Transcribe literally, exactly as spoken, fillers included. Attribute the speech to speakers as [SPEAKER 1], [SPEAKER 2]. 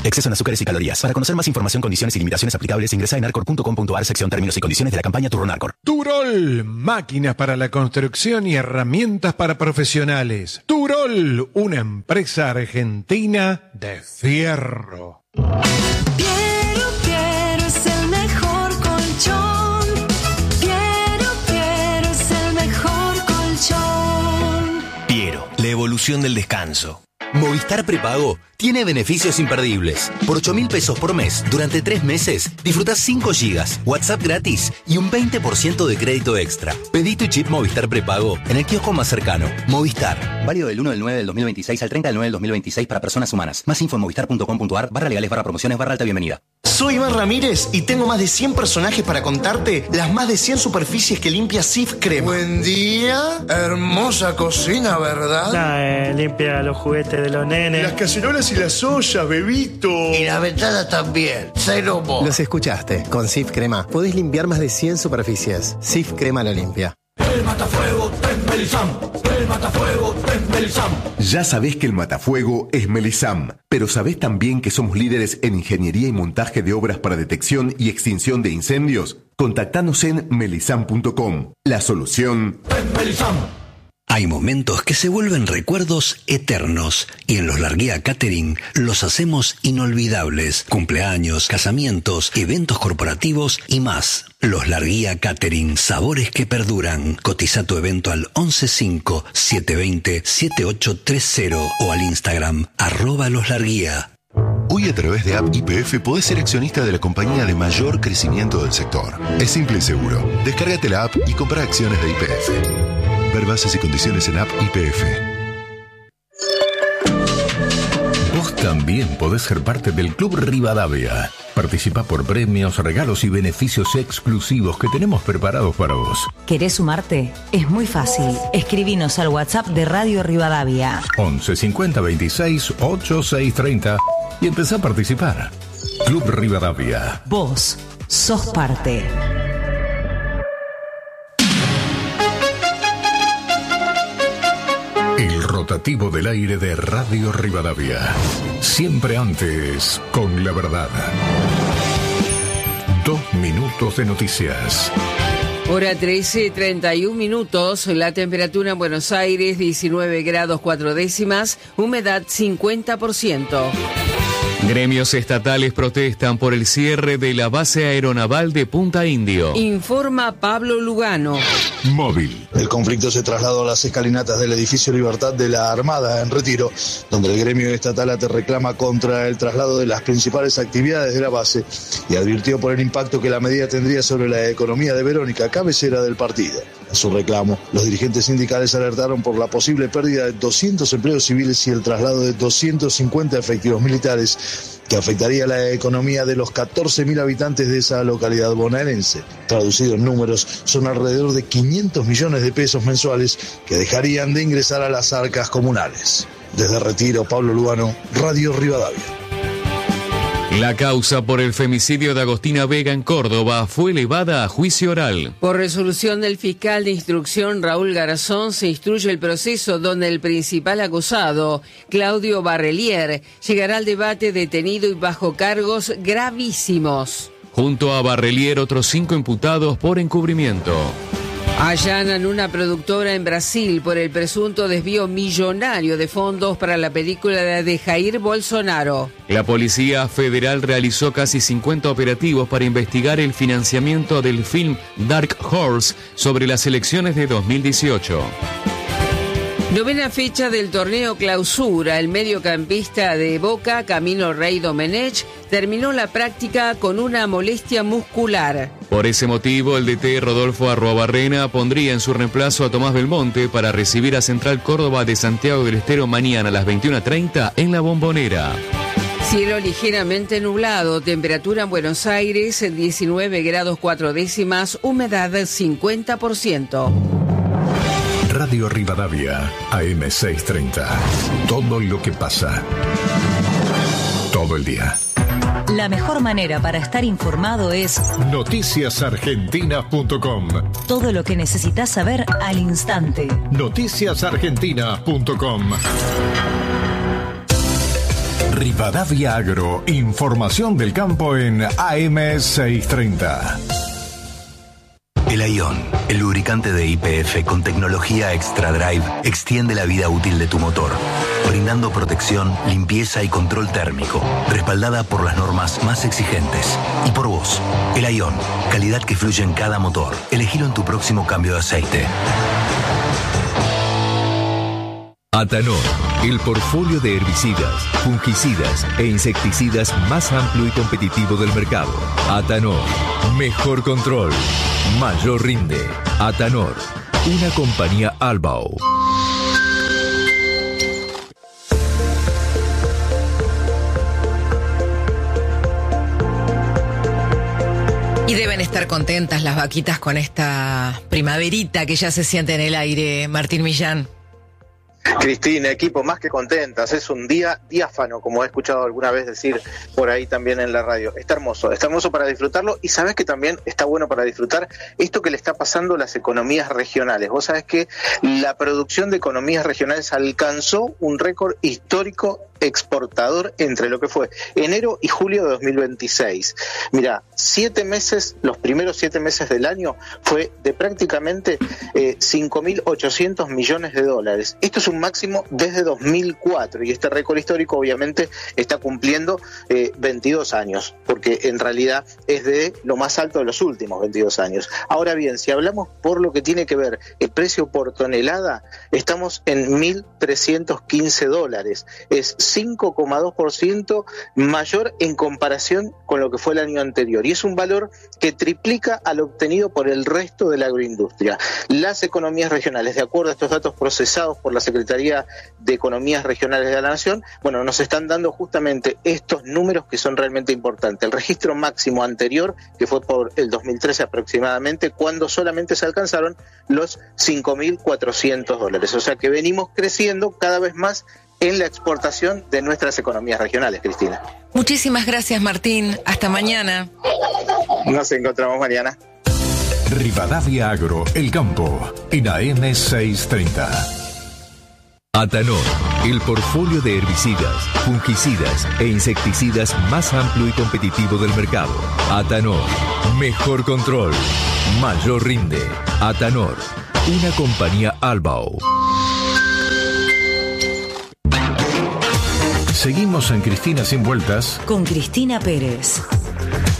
[SPEAKER 1] Exceso en azúcares y calorías. Para conocer más información, condiciones y limitaciones aplicables, ingresa en arcor punto com punto a r, sección términos y condiciones de la campaña Turronarcor.
[SPEAKER 2] Turol, máquinas para la construcción y herramientas para profesionales. Turol, una empresa argentina de fierro.
[SPEAKER 3] Piero, Piero es el mejor colchón. Piero, Piero es el mejor colchón.
[SPEAKER 4] Piero, la evolución del descanso. Movistar Prepago tiene beneficios imperdibles. Por ocho mil pesos por mes, durante tres meses, disfrutás cinco gigas, WhatsApp gratis y un veinte por ciento de crédito extra. Pedí tu chip Movistar Prepago en el kiosco más cercano. Movistar. Válido del uno del nueve del dos mil veintiséis al treinta del nueve del dos mil veintiséis para personas humanas. Más info en movistar punto com punto a r, barra legales, barra promociones, barra alta bienvenida.
[SPEAKER 5] Soy Iván Ramírez y tengo más de cien personajes para contarte las más de cien superficies que limpia Sif Crema.
[SPEAKER 6] Buen día, hermosa cocina, ¿verdad?
[SPEAKER 7] Nah, eh, limpia los juguetes de los nenes.
[SPEAKER 6] Las cacerolas y las ollas, bebito.
[SPEAKER 5] Y la ventana también, cero mo.
[SPEAKER 8] Los escuchaste, con Sif Crema podés limpiar más de cien superficies. Sif Crema lo limpia.
[SPEAKER 9] El matafuego es Melisam. El matafuego es Melisam.
[SPEAKER 10] Ya sabés que el matafuego es Melisam, pero sabés también que somos líderes en ingeniería y montaje de obras para detección y extinción de incendios. Contactanos en melisam punto com. La solución
[SPEAKER 9] es Melisam.
[SPEAKER 4] Hay momentos que se vuelven recuerdos eternos y en Los Larguía Catering los hacemos inolvidables. Cumpleaños, casamientos, eventos corporativos y más. Los Larguía Catering, sabores que perduran. Cotiza tu evento al once cinco, siete dos cero, siete ocho tres cero o al Instagram arroba Los Larguía.
[SPEAKER 11] Hoy a través de App Y P F podés ser accionista de la compañía de mayor crecimiento del sector. Es simple y seguro. Descárgate la app y compra acciones de Y P F. Ver bases y condiciones en App Y P F.
[SPEAKER 12] Vos también podés ser parte del Club Rivadavia. Participa por premios, regalos y beneficios exclusivos que tenemos preparados para vos.
[SPEAKER 13] ¿Querés sumarte? Es muy fácil. Escribinos al WhatsApp de Radio Rivadavia.
[SPEAKER 12] once cincuenta veintiséis ochenta y seis treinta y empezá a participar. Club Rivadavia.
[SPEAKER 13] Vos sos parte.
[SPEAKER 12] El rotativo del aire de Radio Rivadavia. Siempre antes, con la verdad. Dos minutos de noticias.
[SPEAKER 14] Hora trece, treinta y un minutos. La temperatura en Buenos Aires, diecinueve grados cuatro décimas. Humedad cincuenta por ciento.
[SPEAKER 15] Gremios estatales protestan por el cierre de la base aeronaval de Punta Indio.
[SPEAKER 14] Informa Pablo Lugano.
[SPEAKER 12] Móvil.
[SPEAKER 16] El conflicto se trasladó a las escalinatas del edificio Libertad de la Armada en Retiro, donde el gremio estatal ATE reclama contra el traslado de las principales actividades de la base y advirtió por el impacto que la medida tendría sobre la economía de Verónica, cabecera del partido. A su reclamo, los dirigentes sindicales alertaron por la posible pérdida de doscientos empleos civiles y el traslado de doscientos cincuenta efectivos militares, que afectaría la economía de los catorce mil habitantes de esa localidad bonaerense. Traducido en números, son alrededor de quinientos millones de pesos mensuales que dejarían de ingresar a las arcas comunales. Desde Retiro, Pablo Lugano, Radio Rivadavia.
[SPEAKER 15] La causa por el femicidio de Agostina Vega en Córdoba fue elevada a juicio oral.
[SPEAKER 14] Por resolución del fiscal de instrucción Raúl Garzón se instruye el proceso donde el principal acusado, Claudio Barrelier, llegará al debate detenido y bajo cargos gravísimos.
[SPEAKER 15] Junto a Barrelier, otros cinco imputados por encubrimiento.
[SPEAKER 14] Allanan una productora en Brasil por el presunto desvío millonario de fondos para la película de Jair Bolsonaro.
[SPEAKER 15] La Policía Federal realizó casi cincuenta operativos para investigar el financiamiento del film Dark Horse sobre las elecciones de dos mil dieciocho.
[SPEAKER 14] Novena fecha del torneo Clausura. El mediocampista de Boca, Camilo Rey Domenech, terminó la práctica con una molestia muscular.
[SPEAKER 15] Por ese motivo, el D T Rodolfo Arruabarrena pondría en su reemplazo a Tomás Belmonte para recibir a Central Córdoba de Santiago del Estero mañana a las veintiuna treinta en La Bombonera.
[SPEAKER 14] Cielo ligeramente nublado, temperatura en Buenos Aires diecinueve grados cuatro décimas, humedad cincuenta por ciento.
[SPEAKER 12] Radio Rivadavia, A M seiscientos treinta. Todo lo que pasa. Todo el día.
[SPEAKER 13] La mejor manera para estar informado es
[SPEAKER 12] noticias argentinas punto com.
[SPEAKER 13] Todo lo que necesitas saber al instante.
[SPEAKER 12] noticias argentinas punto com. Rivadavia Agro, información del campo en A M seiscientos treinta.
[SPEAKER 4] El Ion, el lubricante de Y P F con tecnología Extra Drive, extiende la vida útil de tu motor, brindando protección, limpieza y control térmico, respaldada por las normas más exigentes. Y por vos, el Ion, calidad que fluye en cada motor. Elegilo en tu próximo cambio de aceite.
[SPEAKER 17] Atanor, el portfolio de herbicidas, fungicidas e insecticidas más amplio y competitivo del mercado. Atanor, mejor control, mayor rinde. Atanor, una compañía Albao.
[SPEAKER 18] Y deben estar contentas las vaquitas con esta primaverita que ya se siente en el aire, Martín Millán.
[SPEAKER 19] Cristina, equipo, más que contentas, es un día diáfano, como he escuchado alguna vez decir por ahí también en la radio. Está hermoso, está hermoso para disfrutarlo, y sabes que también está bueno para disfrutar esto que le está pasando a las economías regionales. Vos sabés que la producción de economías regionales alcanzó un récord histórico exportador entre lo que fue enero y julio de dos mil veintiséis. Mira, siete meses, los primeros siete meses del año fue de prácticamente eh, cinco mil ochocientos millones de dólares. Esto es un máximo desde dos mil cuatro, y este récord histórico obviamente está cumpliendo eh, veintidós años, porque en realidad es de lo más alto de los últimos veintidós años. Ahora bien, si hablamos por lo que tiene que ver el precio por tonelada, estamos en mil trescientos quince dólares. Es cinco coma dos por ciento mayor en comparación con lo que fue el año anterior, y es un valor que triplica al obtenido por el resto de la agroindustria. Las economías regionales, de acuerdo a estos datos procesados por la Secretaría de Economías Regionales de la Nación, bueno, nos están dando justamente estos números que son realmente importantes. El registro máximo anterior, que fue por el dos mil trece aproximadamente, cuando solamente se alcanzaron los cinco mil cuatrocientos dólares. O sea que venimos creciendo cada vez más en la exportación de nuestras economías regionales, Cristina.
[SPEAKER 18] Muchísimas gracias, Martín. Hasta mañana.
[SPEAKER 19] Nos encontramos mañana.
[SPEAKER 12] Rivadavia Agro, el campo, en A M seiscientos treinta.
[SPEAKER 17] Atanor, el portfolio de herbicidas, fungicidas e insecticidas más amplio y competitivo del mercado. Atanor, mejor control, mayor rinde. Atanor, una compañía Albao.
[SPEAKER 12] Seguimos en Cristina Sin Vueltas
[SPEAKER 13] con Cristina Pérez.